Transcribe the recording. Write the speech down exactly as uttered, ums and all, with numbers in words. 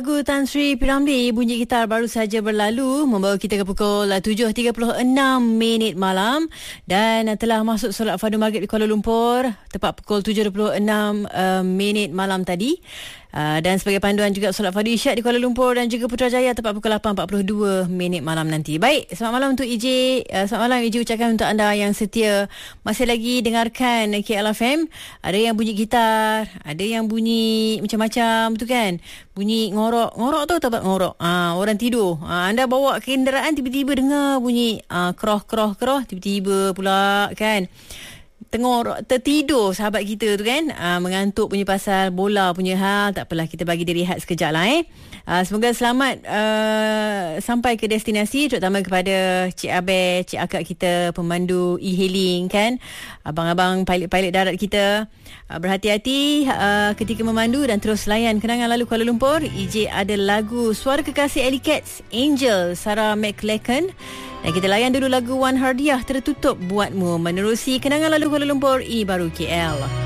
Lagu Tan Sri P. Ramlee, bunyi gitar baru saja berlalu membawa kita ke pukul tujuh tiga puluh enam minit malam dan telah masuk solat fardu maghrib di Kuala Lumpur tepat pukul tujuh dua puluh enam uh, minit malam tadi. Uh, dan sebagai panduan juga solat fardu isyak di Kuala Lumpur dan juga Putrajaya tepat pukul lapan empat puluh dua minit malam nanti. Baik, selamat malam untuk I J. Uh, selamat malam I J ucapkan untuk anda yang setia masih lagi dengarkan K L F M. Ada yang bunyi gitar, ada yang bunyi macam-macam tu kan. Bunyi ngorok. Ngorok tu tak ngorok. Ah, orang tidur. Ah, anda bawa kenderaan tiba-tiba dengar bunyi ah, kroh-kroh-kroh tiba-tiba pula kan. Tengok tertidur sahabat kita tu kan, uh, mengantuk punya pasal bola punya hal. Tak apalah, kita bagi dia rehat sekejap lah eh. Uh, semoga selamat uh, sampai ke destinasi, terutama kepada Cik Abel, Cik Akak kita pemandu e-hailing kan, abang-abang pilot-pilot darat kita. Uh, berhati-hati uh, ketika memandu dan terus layan kenangan lalu Kuala Lumpur. I J ada lagu Suara Kekasih Alley Cats, Angel, Sarah McLachlan. Dan kita layan dulu lagu Wan Hardiah, Tertutup Buatmu, menerusi kenangan lalu Kuala Lumpur, I Baru K L.